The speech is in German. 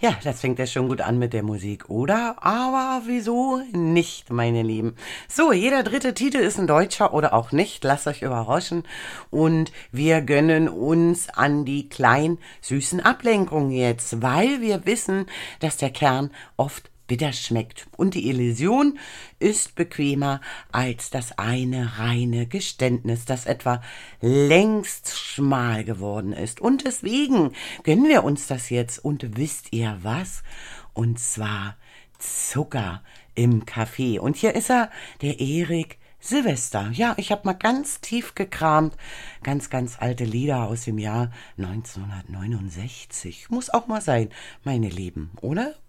Ja, das fängt ja schon gut an mit der Musik, oder? Aber wieso nicht, meine Lieben? So, jeder dritte Titel ist ein deutscher oder auch nicht. Lasst euch überraschen. Und wir gönnen uns an die kleinen, süßen Ablenkungen jetzt, weil wir wissen, dass der Kern oft bitter schmeckt. Und die Illusion ist bequemer als das eine reine Geständnis, das etwa längst schmal geworden ist. Und deswegen gönnen wir uns das jetzt. Und wisst ihr was? Und zwar Zucker im Kaffee. Und hier ist er, der Erik Silvester. Ja, ich habe mal ganz tief gekramt. Ganz alte Lieder aus dem Jahr 1969. Muss auch mal sein, meine Lieben, oder?